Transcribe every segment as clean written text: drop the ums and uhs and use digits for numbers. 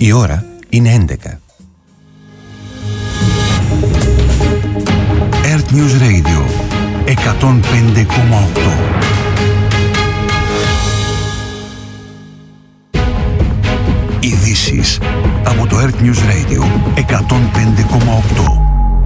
Η ώρα είναι 11. Earth News Radio 105,8. Ειδήσεις από το Earth News Radio 105,8.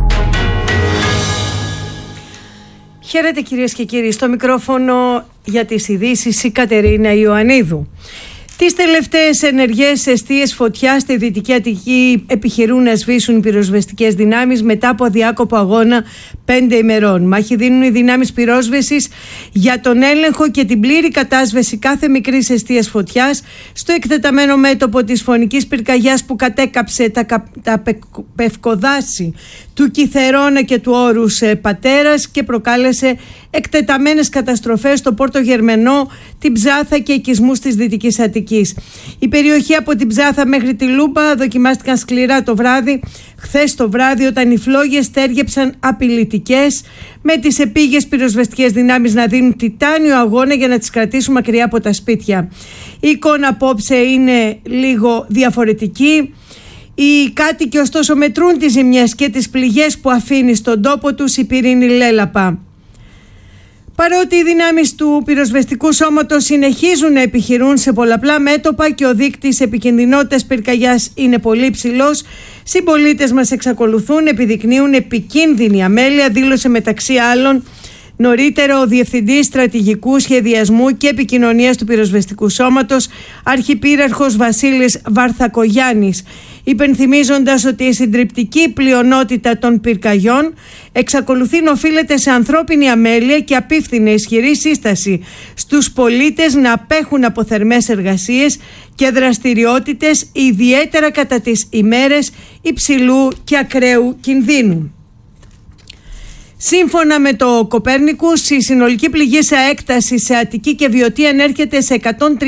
Χαίρετε κυρίες και κύριοι, στο μικρόφωνο για τις ειδήσεις η Κατερίνα Ιωαννίδου. Τις τελευταίες ενεργές εστίες φωτιά στη Δυτική Αττική επιχειρούν να σβήσουν οι πυροσβεστικές δυνάμεις μετά από αδιάκοπο αγώνα 5 ημερών. Μάχη δίνουν οι δυνάμεις πυρόσβεσης για τον έλεγχο και την πλήρη κατάσβεση κάθε μικρής εστίας φωτιάς στο εκτεταμένο μέτωπο της φωνικής πυρκαγιάς που κατέκαψε τα πευκοδάση του Κιθερώνα και του Όρους Πατέρας και προκάλεσε εκτεταμένες καταστροφές στο Πόρτο Γερμενό, την Ψάθα και οικισμούς της Δυτικής Αττικής. Η περιοχή από την Ψάθα μέχρι τη Λούμπα δοκιμάστηκαν σκληρά το βράδυ, χθες το βράδυ, όταν οι φλόγες στέργεψαν απειλητικές, με τις επίγειες πυροσβεστικές δυνάμεις να δίνουν τιτάνιο αγώνα για να τις κρατήσουν μακριά από τα σπίτια. Η εικόνα απόψε είναι λίγο διαφορετική. Οι κάτοικοι ωστόσο μετρούν τις ζημιές και τις πληγές που αφήνει στον τόπο τους η πυρήνη λέλαπα. Παρότι οι δυνάμεις του πυροσβεστικού σώματος συνεχίζουν να επιχειρούν σε πολλαπλά μέτωπα και ο δείκτης επικινδυνότητας πυρκαγιάς είναι πολύ ψηλός, συμπολίτες μας εξακολουθούν να επιδεικνύουν επικίνδυνη αμέλεια, δήλωσε μεταξύ άλλων νωρίτερα ο Διευθυντής Στρατηγικού Σχεδιασμού και Επικοινωνίας του Πυροσβεστικού Σώματος, Αρχιπύραρχος Βασίλης Βαρθακογιάννης, υπενθυμίζοντας ότι η συντριπτική πλειονότητα των πυρκαγιών εξακολουθεί να οφείλεται σε ανθρώπινη αμέλεια και απίφθινε ισχυρή σύσταση στους πολίτες να απέχουν από θερμές εργασίες και δραστηριότητες, ιδιαίτερα κατά τις ημέρες υψηλού και ακραίου κινδύνου. Σύμφωνα με το Κοπέρνικους, η συνολική πληγή σε έκταση σε Αττική και Βιωτία ανέρχεται σε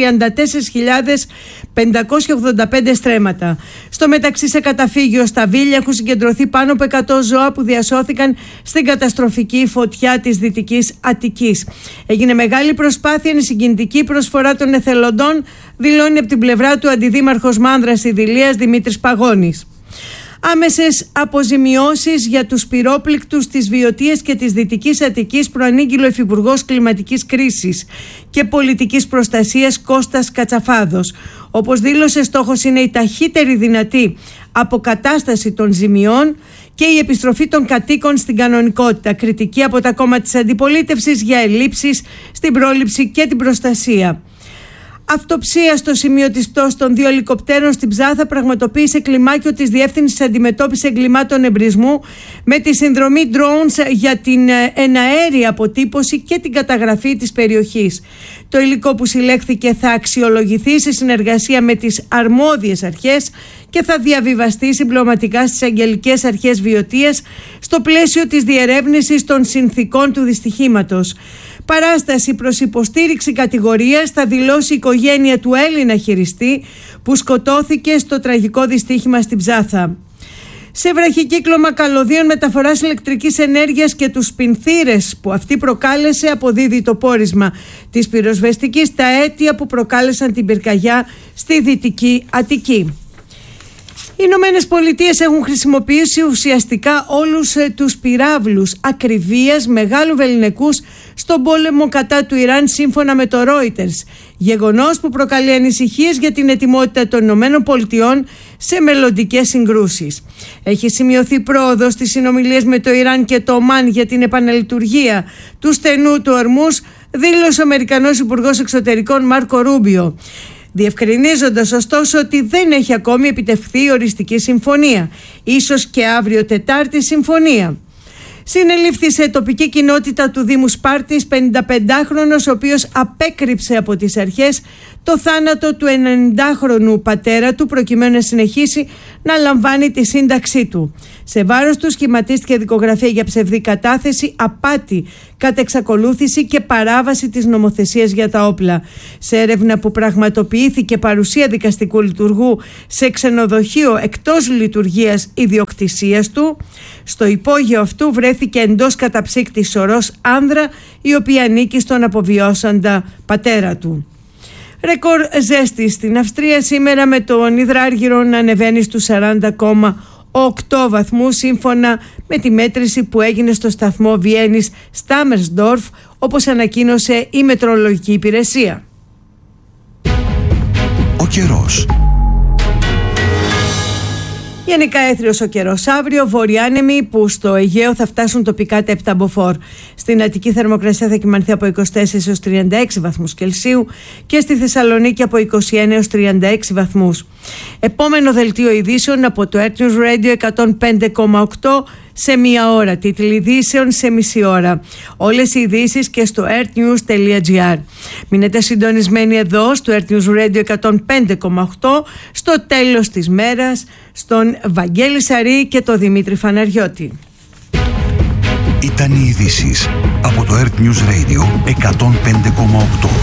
134.585 στρέμματα. Στο μεταξύ, σε καταφύγιο στα Βίλια έχουν συγκεντρωθεί πάνω από 100 ζώα που διασώθηκαν στην καταστροφική φωτιά της Δυτικής Αττικής. Έγινε μεγάλη προσπάθεια, είναι συγκινητική προσφορά των εθελοντών, δηλώνει από την πλευρά του Αντιδήμαρχος Μάνδρας Ιδηλίας Δημήτρης Παγώνης. Άμεσες αποζημιώσεις για τους πυρόπληκτους της Βιωτίας και της Δυτικής Αττικής προανήγγειλε ο Υφυπουργός Κλιματικής Κρίσης και Πολιτικής Προστασίας Κώστας Κατσαφάδος. Όπως δήλωσε, στόχος είναι η ταχύτερη δυνατή αποκατάσταση των ζημιών και η επιστροφή των κατοίκων στην κανονικότητα. Κριτική από τα κόμματα της αντιπολίτευσης για ελλείψεις στην πρόληψη και την προστασία. Αυτοψία στο σημείο της πτώσης των 2 ελικοπτέρων στην Ψάθα πραγματοποίησε κλιμάκιο της Διεύθυνσης Αντιμετώπισης Εγκλημάτων Εμπρισμού με τη συνδρομή drones για την εναέρια αποτύπωση και την καταγραφή της περιοχής. Το υλικό που συλλέχθηκε θα αξιολογηθεί σε συνεργασία με τις αρμόδιες αρχές και θα διαβιβαστεί συμπληρωματικά στις Αγγελικές Αρχές Βιωτίας στο πλαίσιο της διερεύνησης των συνθηκών του δυστυχήματος. Παράσταση προς υποστήριξη κατηγορίας θα δηλώσει η οικογένεια του Έλληνα χειριστή που σκοτώθηκε στο τραγικό δυστύχημα στην Ψάθα. Σε βραχικύκλωμα καλωδίων μεταφοράς ηλεκτρικής ενέργειας και τους πινθύρες που αυτή προκάλεσε, αποδίδει το πόρισμα της πυροσβεστικής τα αίτια που προκάλεσαν την πυρκαγιά στη Δυτική Αττική. Οι Ηνωμένες Πολιτείες έχουν χρησιμοποιήσει ουσιαστικά όλους τους πυράβλους ακριβίας μεγάλου βεληνικούς στον πόλεμο κατά του Ιράν, σύμφωνα με το Reuters. Γεγονός που προκαλεί ανησυχίες για την ετοιμότητα των Ηνωμένων Πολιτειών σε μελλοντικές συγκρούσεις. Έχει σημειωθεί πρόοδος στις συνομιλίες με το Ιράν και το Ομάν για την επαναλειτουργία του στενού του Ορμούζ, δήλωσε ο Αμερικανός Υπουργός Εξωτερικών Μάρκο Ρούμπιο, διευκρινίζοντας ωστόσο ότι δεν έχει ακόμη επιτευχθεί η οριστική συμφωνία. Ίσως και αύριο Τετάρτη συμφωνία. Συνελήφθη σε τοπική κοινότητα του Δήμου Σπάρτης 55χρονος, ο οποίος απέκρυψε από τις αρχές το θάνατο του 90χρονου πατέρα του προκειμένου να συνεχίσει να λαμβάνει τη σύνταξή του. Σε βάρος του σχηματίστηκε δικογραφία για ψευδή κατάθεση, απάτη κατά εξακολούθηση και παράβαση της νομοθεσίας για τα όπλα. Σε έρευνα που πραγματοποιήθηκε παρουσία δικαστικού λειτουργού σε ξενοδοχείο εκτός λειτουργίας ιδιοκτησίας του, στο υπόγειο αυτού βρέθηκε εντός καταψύκτη σωρός άνδρα, η οποία ανήκει στον αποβιώσαντα πατέρα του. Ρεκόρ ζέστη στην Αυστρία σήμερα, με τον υδράργυρο να ανεβαίνει στους 40,8 βαθμούς, σύμφωνα με τη μέτρηση που έγινε στο σταθμό Βιέννης Στάμερσντορφ, όπως ανακοίνωσε η Μετρολογική Υπηρεσία. Ο καιρός. Γενικά έθριος ο καιρός αύριο, βορειάνεμοι που στο Αιγαίο θα φτάσουν τοπικά τα 7 μποφόρ. Στην Αττική θερμοκρασία θα κυμανθεί από 24 έως 36 βαθμούς Κελσίου και στη Θεσσαλονίκη από 21 έως 36 βαθμούς. Επόμενο δελτίο ειδήσεων από το Earth News Radio 105,8 σε μία ώρα. Τίτλοι ειδήσεων σε μισή ώρα. Όλες οι ειδήσεις και στο earthnews.gr. Μείνετε συντονισμένοι εδώ στο Earth News Radio 105,8 στο τέλος της μέρας, στον Βαγγέλη Σαρή και τον Δημήτρη Φαναριώτη. Ήταν οι ειδήσεις από το Earth News Radio 105,8.